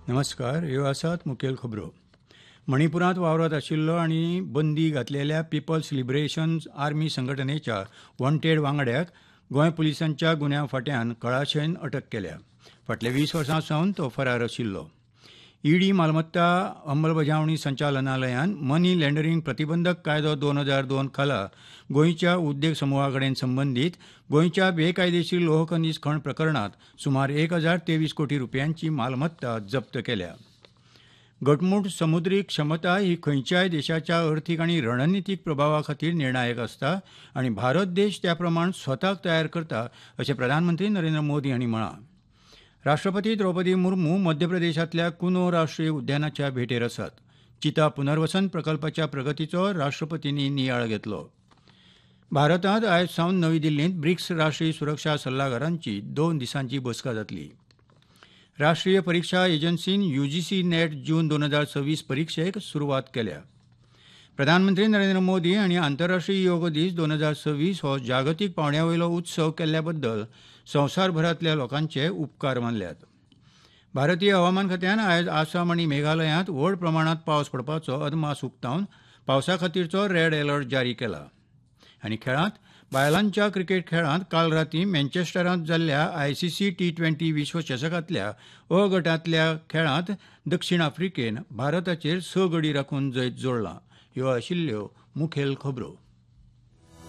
नमस्कार. ह्यो आसात मुखेल खबरो. मणिपुरांत वावरत आशिल्लो आनी बंदी घातलेल्या पीपल्स लिबरेशन आर्मी संघटनेच्या वॉन्टेड वांगड्याक गोंय पुलिसांच्या गुन्यांव फाट्यान कळाशेन अटक केल्या. फाटल्या 20 वर्सां सावन तो फरार आशिल्लो. ईडी मालमत्ता अंमलबजावणी संचालनालयान मनी लँडरिंग प्रतिबंधक कायदो 2002 खाला गोंयच्या उद्देग समुहा कडेन संबंदीत गोंयच्या बेकायदेशीर लोह खनिज खण प्रकरणात सुमार 1023 कोटी रुपयांची मालमत्ता जप्त केल्या. घटमूट समुद्री क्षमता ही खंयच्याय देशाच्या अर्थीक आनी रणनितीक प्रभावा खातीर निर्णायक आसता आनी भारत देश त्या प्रमाण स्वताक तयार करता अशें प्रधानमंत्री नरेंद्र मोदी हांणी म्हळां. राष्ट्रपती द्रौपदी मुर्मू मध्य प्रदेशांतल्या कुनो राष्ट्रीय उद्यानाच्या भेटेर आसात. चिता पुनर्वसन प्रकल्पाच्या प्रगतीचो राष्ट्रपतींनी नियाळ घेतलो. भारतांत आयज सावन नवी दिल्लींत ब्रिक्स राष्ट्रीय सुरक्षा सल्लागारांची 2 दिसांची बसका जातली. राष्ट्रीय परीक्षा एजन्सीन UGC नेट जून 2026 परीक्षेक सुरवात केल्या. प्रधानमंत्री नरेंद्र मोदी हांणी आंतरराष्ट्रीय योग दीस 2026 हो जागतीक पावंड्यावयलो उत्सव केल्ल्या बद्दल संवसारभरांतल्या लोकांचे उपकार मानल्यात. भारतीय हवामान खात्यान आयज आसाम आनी मेघालयांत व्हड प्रमाणांत पावस पडपाचो अदमास उक्तावन पावसा खातीरचो रेड अलर्ट जारी केला. आनी खेळांत बायलांच्या क्रिकेट खेळांत काल रातीं मँचेस्टरांत जाल्ल्या ICC T20 विश्वचषकांतल्या अ गटांतल्या खेळांत दक्षिण आफ्रिकेन भारताचेर 6 गडी राखून जैत जोडलां. ह्यो आशिल्ल्यो मुखेल खबरो.